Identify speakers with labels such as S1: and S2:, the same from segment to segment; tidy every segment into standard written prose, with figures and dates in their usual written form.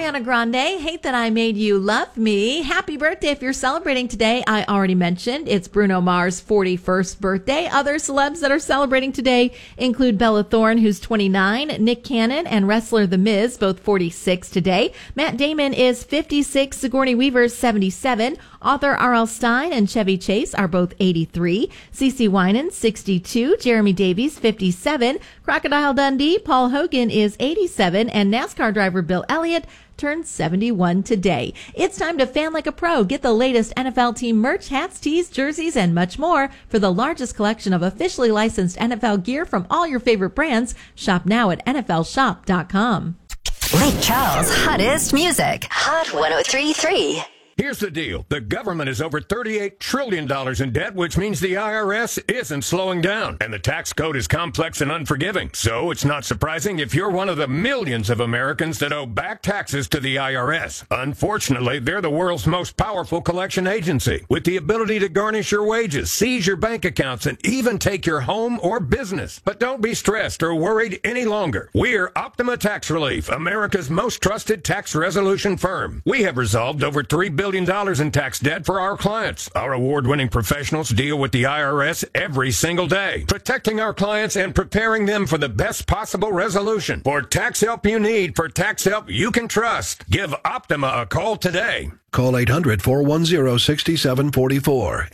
S1: Ariana Grande, Hate That I Made You Love Me. Happy birthday if you're celebrating today. I already mentioned it's Bruno Mars' 41st birthday. Other celebs that are celebrating today include Bella Thorne, who's 29, Nick Cannon, and wrestler The Miz, both 46 today. Matt Damon is 56, Sigourney Weaver's 77. Author R.L. Stine and Chevy Chase are both 83. CeCe Winans, 62. Jeremy Davies, 57. Crocodile Dundee, Paul Hogan is 87. And NASCAR driver Bill Elliott turned 71 today. It's time to fan like a pro. Get the latest NFL team merch, hats, tees, jerseys, and much more. For the largest collection of officially licensed NFL gear from all your favorite brands, shop now at NFLshop.com.
S2: Lake Charles' hottest music. Hot 103.3.
S3: Here's the deal. The government is over $38 trillion in debt, which means the IRS isn't slowing down. And the tax code is complex and unforgiving. So it's not surprising if you're one of the millions of Americans that owe back taxes to the IRS. Unfortunately, they're the world's most powerful collection agency, with the ability to garnish your wages, seize your bank accounts, and even take your home or business. But don't be stressed or worried any longer. We're Optima Tax Relief, America's most trusted tax resolution firm. We have resolved over $3 billion in tax debt for our clients. Our award-winning professionals deal with the IRS every single day, protecting our clients and preparing them for the best possible resolution. For tax help you need, for tax help you can trust, give Optima a call today.
S4: Call 800-410-6744.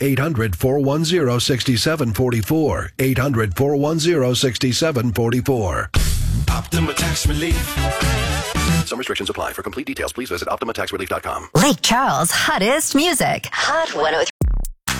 S4: 800-410-6744. 800-410-6744.
S5: Optima Tax Relief.
S4: Some restrictions apply. For complete details, please visit OptimaTaxRelief.com.
S2: Lake Charles' hottest music. Hot 103.